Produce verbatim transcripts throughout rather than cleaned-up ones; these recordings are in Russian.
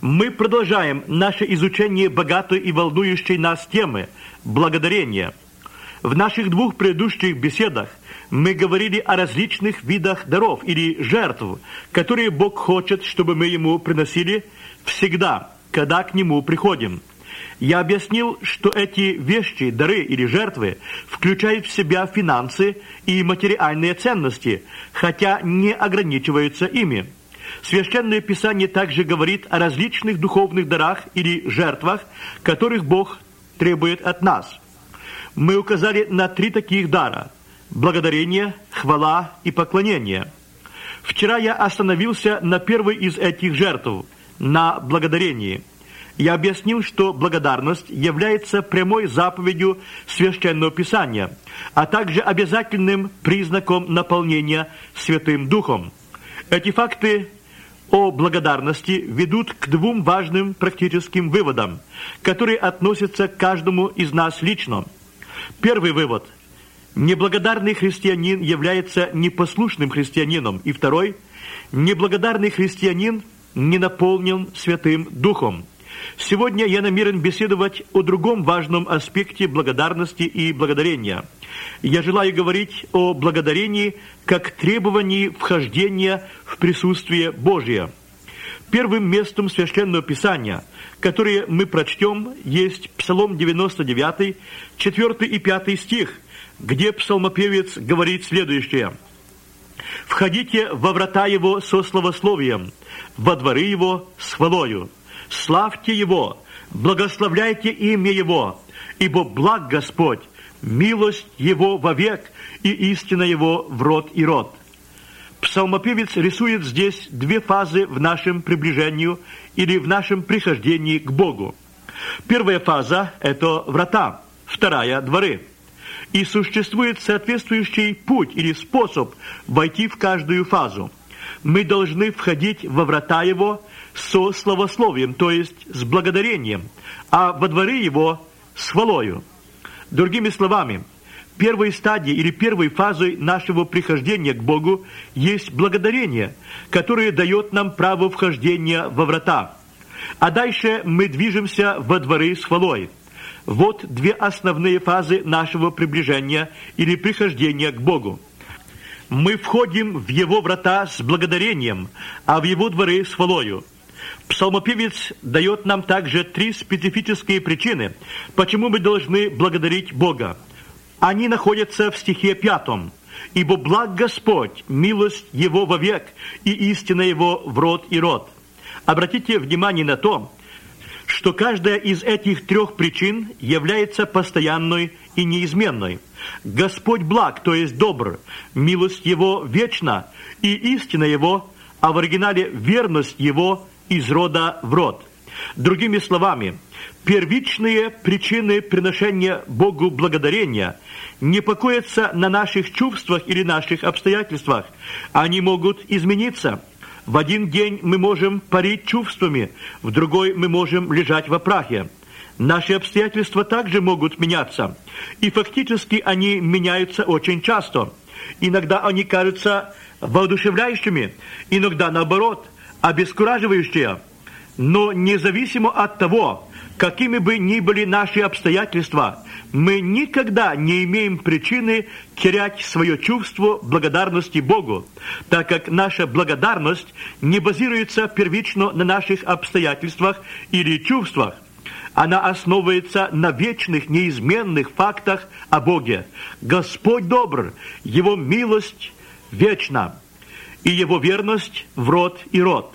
Мы продолжаем наше изучение богатой и волнующей нас темы благодарения. В наших двух предыдущих беседах мы говорили о различных видах даров или жертв, которые Бог хочет, чтобы мы Ему приносили всегда, когда к Нему приходим. Я объяснил, что эти вещи, дары или жертвы включают в себя финансы и материальные ценности, хотя не ограничиваются ими. Священное Писание также говорит о различных духовных дарах или жертвах, которых Бог требует от нас. Мы указали на три таких дара – благодарение, хвала и поклонение. Вчера я остановился на первой из этих жертв – на благодарении. Я объяснил, что благодарность является прямой заповедью Священного Писания, а также обязательным признаком наполнения Святым Духом. Эти факты о благодарности ведут к двум важным практическим выводам, которые относятся к каждому из нас лично. Первый вывод – неблагодарный христианин является непослушным христианином. И второй – неблагодарный христианин не наполнен Святым Духом. Сегодня я намерен беседовать о другом важном аспекте благодарности и благодарения. Я желаю говорить о благодарении как требовании вхождения в присутствие Божие. Первым местом Священного Писания, которое мы прочтем, есть Псалом девяносто девятый, четвёртый и пятый стих, где псалмопевец говорит следующее: «Входите во врата Его со славословием, во дворы Его с хвалою. Славьте Его, благословляйте имя Его, ибо благ Господь, милость Его вовек и истина Его в род и род». Псалмопевец рисует здесь две фазы в нашем приближении или в нашем прихождении к Богу. Первая фаза – это врата, вторая – дворы. И существует соответствующий путь или способ войти в каждую фазу. Мы должны входить во врата Его со славословием, то есть с благодарением, а во дворы Его с хвалою. Другими словами, первой стадией или первой фазой нашего прихождения к Богу есть благодарение, которое дает нам право вхождения во врата. А дальше мы движемся во дворы с хвалой. Вот две основные фазы нашего приближения или прихождения к Богу. Мы входим в Его врата с благодарением, а в Его дворы с хвалою. Псалмопевец дает нам также три специфические причины, почему мы должны благодарить Бога. Они находятся в стихе пятом. «Ибо благ Господь, милость Его вовек, и истина Его в род и род». Обратите внимание на то, что каждая из этих трех причин является постоянной и неизменной. Господь благ, то есть добр, милость Его вечна, и истина Его, а в оригинале верность Его из рода в род. Другими словами, первичные причины приношения Богу благодарения не покоятся на наших чувствах или наших обстоятельствах. Они могут измениться. В один день мы можем парить чувствами, в другой мы можем лежать во прахе. Наши обстоятельства также могут меняться, и фактически они меняются очень часто. Иногда они кажутся воодушевляющими, иногда наоборот, обескураживающие. Но независимо от того, какими бы ни были наши обстоятельства, мы никогда не имеем причины терять свое чувство благодарности Богу, так как наша благодарность не базируется первично на наших обстоятельствах или чувствах. Она основывается на вечных, неизменных фактах о Боге. Господь добр, Его милость вечна, и Его верность в род и род.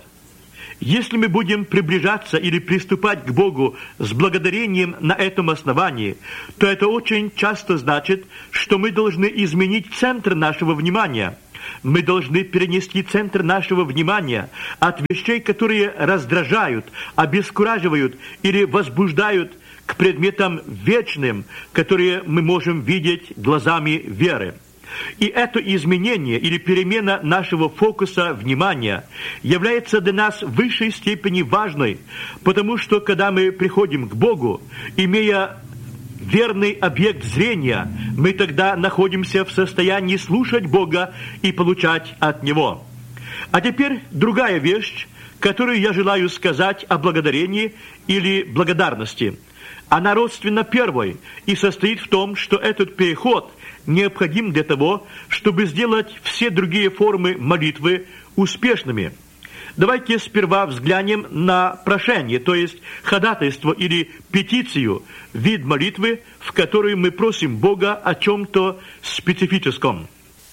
Если мы будем приближаться или приступать к Богу с благодарением на этом основании, то это очень часто значит, что мы должны изменить центр нашего внимания. Мы должны перенести центр нашего внимания от вещей, которые раздражают, обескураживают или возбуждают, к предметам вечным, которые мы можем видеть глазами веры. И это изменение или перемена нашего фокуса внимания является для нас в высшей степени важной, потому что, когда мы приходим к Богу, имея верный объект зрения, мы тогда находимся в состоянии слушать Бога и получать от Него. А теперь другая вещь, которую я желаю сказать о благодарении или благодарности. Она родственна первой и состоит в том, что этот переход необходим для того, чтобы сделать все другие формы молитвы успешными. Давайте сперва взглянем на прошение, то есть ходатайство или петицию, вид молитвы, в которой мы просим Бога о чем-то специфическом.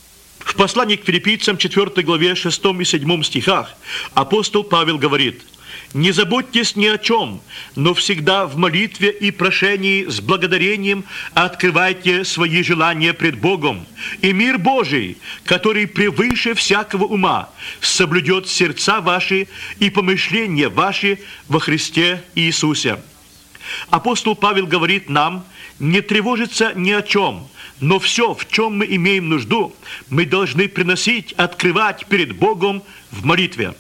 В послании к Филиппийцам четвёртой главе шестом и седьмом стихах апостол Павел говорит: «Не заботьтесь ни о чем, но всегда в молитве и прошении с благодарением открывайте свои желания пред Богом, и мир Божий, который превыше всякого ума, соблюдет сердца ваши и помышления ваши во Христе Иисусе». Апостол Павел говорит нам не тревожиться ни о чем, но все, в чем мы имеем нужду, мы должны приносить, открывать перед Богом в молитве.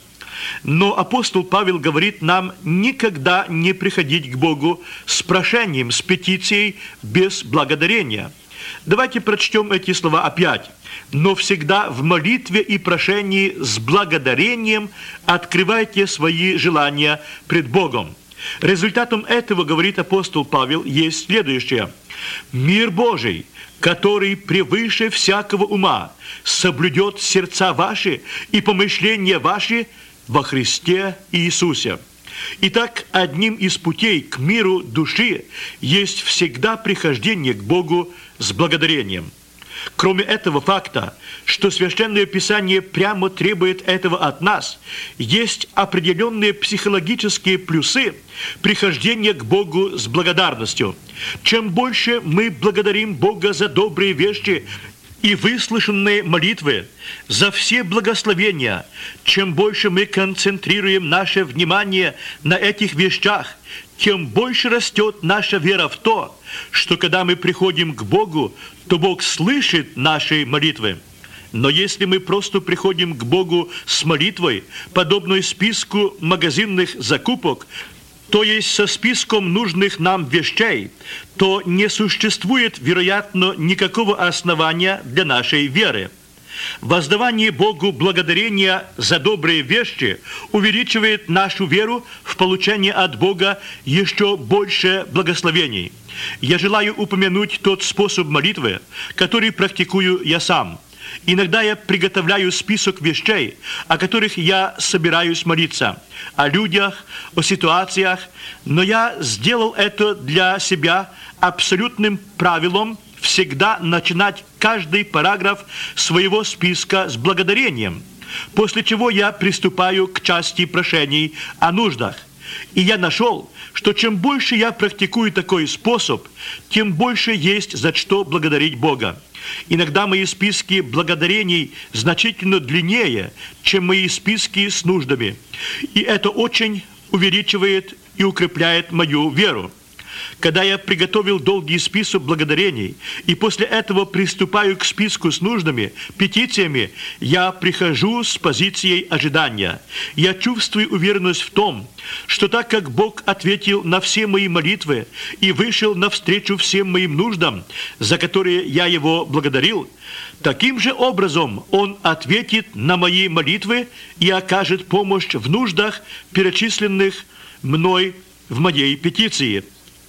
Но апостол Павел говорит нам никогда не приходить к Богу с прошением, с петицией без благодарения. Давайте прочтем эти слова опять. «Но всегда в молитве и прошении с благодарением открывайте свои желания пред Богом». Результатом этого, говорит апостол Павел, есть следующее. «Мир Божий, который превыше всякого ума, соблюдет сердца ваши и помышления ваши во Христе Иисусе». Итак, одним из путей к миру души есть всегда прихождение к Богу с благодарением. Кроме этого факта, что Священное Писание прямо требует этого от нас, есть определенные психологические плюсы прихождения к Богу с благодарностью. Чем больше мы благодарим Бога за добрые вещи и выслушанные молитвы, за все благословения, чем больше мы концентрируем наше внимание на этих вещах, тем больше растет наша вера в то, что когда мы приходим к Богу, то Бог слышит наши молитвы. Но если мы просто приходим к Богу с молитвой, подобной списку магазинных закупок, то есть со списком нужных нам вещей, то не существует, вероятно, никакого основания для нашей веры. Воздавание Богу благодарения за добрые вещи увеличивает нашу веру в получение от Бога еще больше благословений. Я желаю упомянуть тот способ молитвы, который практикую я сам. Иногда я приготовляю список вещей, о которых я собираюсь молиться, о людях, о ситуациях, но я сделал это для себя абсолютным правилом всегда начинать каждый параграф своего списка с благодарением, после чего я приступаю к части прошений о нуждах. И я нашел, что чем больше я практикую такой способ, тем больше есть за что благодарить Бога. Иногда мои списки благодарений значительно длиннее, чем мои списки с нуждами. И это очень увеличивает и укрепляет мою веру. Когда я приготовил долгий список благодарений и после этого приступаю к списку с нуждами, петициями, я прихожу с позицией ожидания. Я чувствую уверенность в том, что так как Бог ответил на все мои молитвы и вышел навстречу всем моим нуждам, за которые я Его благодарил, таким же образом Он ответит на мои молитвы и окажет помощь в нуждах, перечисленных мной в моей петиции.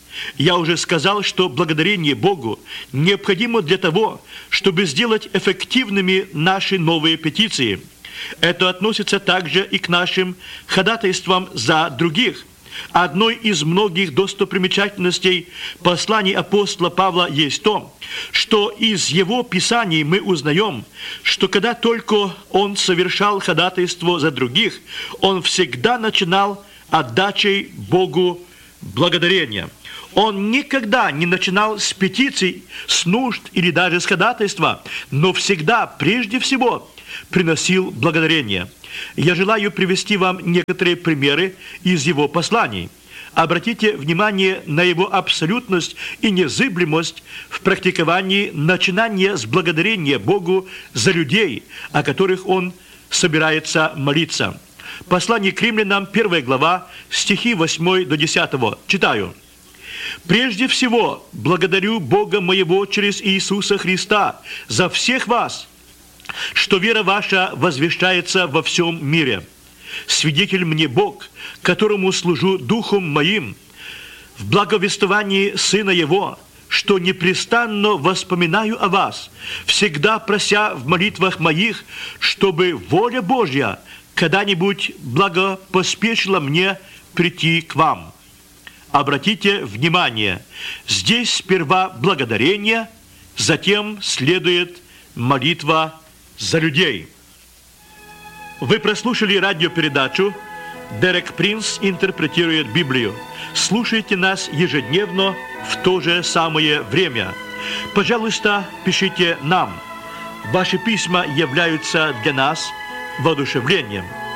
Я уже сказал, что благодарение Богу необходимо для того, чтобы сделать эффективными наши новые петиции. Это относится также и к нашим ходатайствам за других. Одной из многих достопримечательностей посланий апостола Павла есть то, что из его писаний мы узнаем, что когда только он совершал ходатайство за других, он всегда начинал отдачей Богу благодарения. Он никогда не начинал с петиций, с нужд или даже с ходатайства, но всегда, прежде всего, приносил благодарение. Я желаю привести вам некоторые примеры из его посланий. Обратите внимание на его абсолютность и незыблемость в практиковании начинания с благодарения Богу за людей, о которых он собирается молиться. Послание к римлянам, первая глава, стихи восьмой до десятого. Читаю. «Прежде всего, благодарю Бога моего через Иисуса Христа за всех вас, что вера ваша возвещается во всем мире. свидетель мне Бог, которому служу духом моим, в благовествовании Сына Его, что непрестанно воспоминаю о вас, всегда прося в молитвах моих, чтобы воля Божья когда-нибудь благопоспешила мне прийти к вам. Обратите внимание, здесь сперва благодарение, затем следует молитва за людей. Вы прослушали радиопередачу «Дерек Принц интерпретирует Библию». Слушайте нас ежедневно в то же самое время. Пожалуйста, пишите нам. Ваши письма являются для нас воодушевлением.